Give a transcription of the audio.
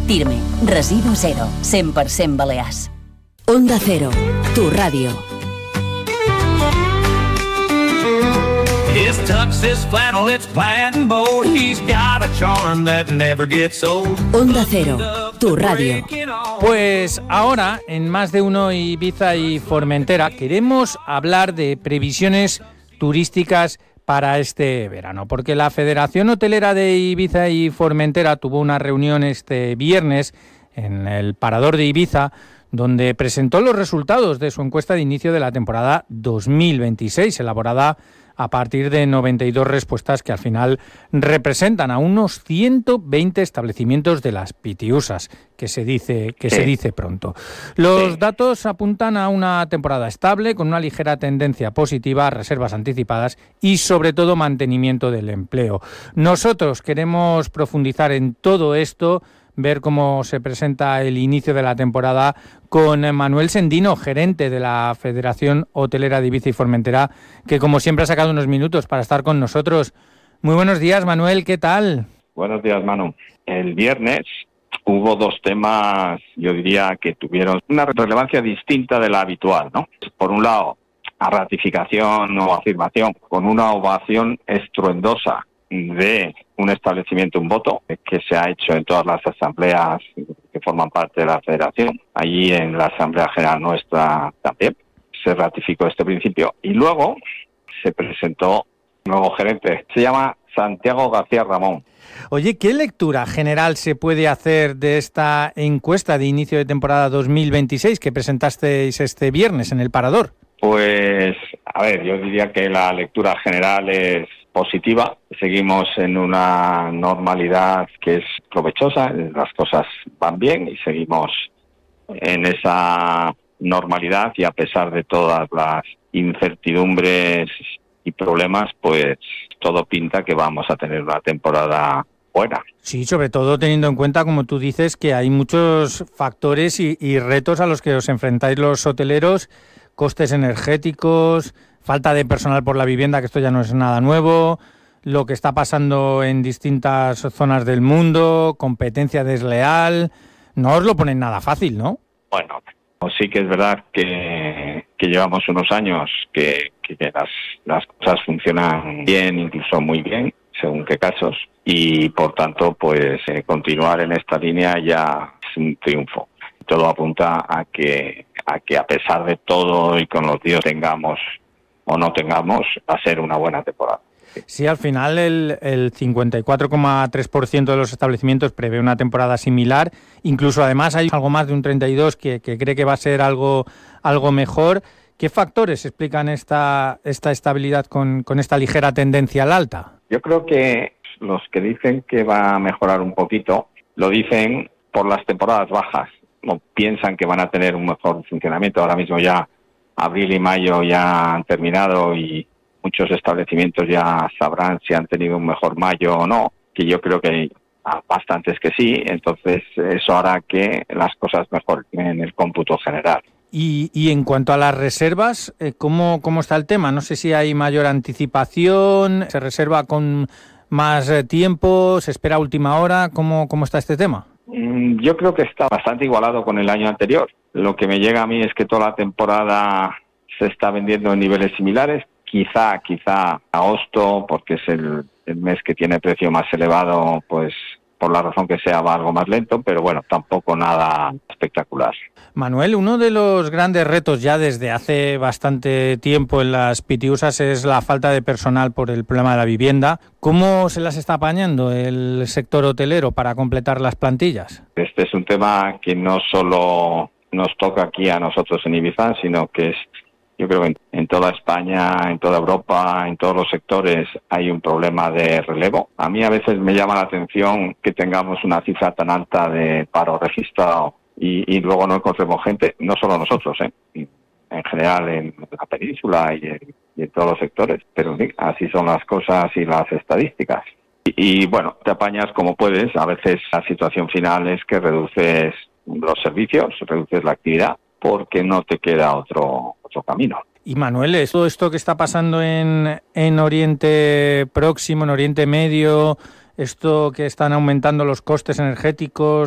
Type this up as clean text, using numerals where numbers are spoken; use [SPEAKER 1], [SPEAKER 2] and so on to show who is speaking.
[SPEAKER 1] Tirme, residu zero, 100% Balears. Onda Cero, tu ràdio.
[SPEAKER 2] His tux is flannel, it's plaid and bold. He's got a charm that never gets old.
[SPEAKER 1] Onda Cero, tu radio.
[SPEAKER 3] Pues ahora, en Más de Uno Ibiza y Formentera, queremos hablar de previsiones turísticas para este verano, porque la Federación Hotelera de Ibiza y Formentera tuvo una reunión este viernes en el Parador de Ibiza, donde presentó los resultados de su encuesta de inicio de la temporada 2026, elaborada a partir de 92 respuestas que al final representan a unos 120 establecimientos de las Pitiusas, que se dice pronto. Los datos apuntan a una temporada estable, con una ligera tendencia positiva, reservas anticipadas y sobre todo mantenimiento del empleo. Nosotros queremos profundizar en todo esto, ver cómo se presenta el inicio de la temporada con Manuel Sendino, gerente de la Federación Hotelera de Ibiza y Formentera, que como siempre ha sacado unos minutos para estar con nosotros. Muy buenos días, Manuel, ¿qué tal?
[SPEAKER 4] Buenos días, Manu. El viernes hubo dos temas, yo diría, que tuvieron una relevancia distinta de la habitual, ¿no? Por un lado, a ratificación o afirmación, con una ovación estruendosa de un establecimiento, un voto, que se ha hecho en todas las asambleas que forman parte de la Federación. Allí en la Asamblea General nuestra también se ratificó este principio. Y luego se presentó un nuevo gerente, se llama Santiago García Ramón.
[SPEAKER 3] Oye, ¿qué lectura general se puede hacer de esta encuesta de inicio de temporada 2026 que presentasteis este viernes en el Parador?
[SPEAKER 4] Pues, a ver, yo diría que la lectura general es positiva. Seguimos en una normalidad que es provechosa, las cosas van bien y seguimos en esa normalidad, y a pesar de todas las incertidumbres y problemas, pues todo pinta que vamos a tener una temporada buena.
[SPEAKER 3] Sí, sobre todo teniendo en cuenta, como tú dices, que hay muchos factores y retos a los que os enfrentáis los hoteleros: costes energéticos, falta de personal por la vivienda, que esto ya no es nada nuevo, lo que está pasando en distintas zonas del mundo, competencia desleal. No os lo ponen nada fácil, ¿no?
[SPEAKER 4] Bueno, sí que es verdad que llevamos unos años que las cosas funcionan bien, incluso muy bien, según qué casos, y por tanto, pues continuar en esta línea ya es un triunfo. Todo apunta a que a pesar de todo y con los días tengamos o no tengamos, va a ser una buena temporada.
[SPEAKER 3] Sí, al final el 54,3% de los establecimientos prevé una temporada similar. Incluso además hay algo más de un 32% que cree que va a ser algo mejor. ¿Qué factores explican esta estabilidad con esta ligera tendencia al alta?
[SPEAKER 4] Yo creo que los que dicen que va a mejorar un poquito, lo dicen por las temporadas bajas. No piensan que van a tener un mejor funcionamiento. Ahora mismo ya abril y mayo ya han terminado y muchos establecimientos ya sabrán si han tenido un mejor mayo o no, que yo creo que hay bastantes que sí. Entonces eso hará que las cosas mejoren en el cómputo general.
[SPEAKER 3] Y en cuanto a las reservas, ¿cómo está el tema? No sé si hay mayor anticipación, se reserva con más tiempo, se espera a última hora. ¿Cómo está este tema?
[SPEAKER 4] Yo creo que está bastante igualado con el año anterior. Lo que me llega a mí es que toda la temporada se está vendiendo en niveles similares. Quizá agosto, porque es el mes que tiene precio más elevado, pues por la razón que sea va algo más lento, pero bueno, tampoco nada espectacular.
[SPEAKER 3] Manuel, uno de los grandes retos ya desde hace bastante tiempo en las Pitiusas es la falta de personal por el problema de la vivienda. ¿Cómo se las está apañando el sector hotelero para completar las plantillas?
[SPEAKER 4] Este es un tema que no solo nos toca aquí a nosotros en Ibiza, sino que es, yo creo que en toda España, en toda Europa, en todos los sectores hay un problema de relevo. A mí a veces me llama la atención que tengamos una cifra tan alta de paro registrado y luego no encontremos gente, no solo nosotros, en general en la península y en todos los sectores, pero sí, así son las cosas y las estadísticas. Y bueno, te apañas como puedes. A veces la situación final es que reduces los servicios, reduces la actividad, porque no te queda otro camino.
[SPEAKER 3] Y Manuel, todo esto que está pasando en Oriente Próximo, en Oriente Medio, esto que están aumentando los costes energéticos,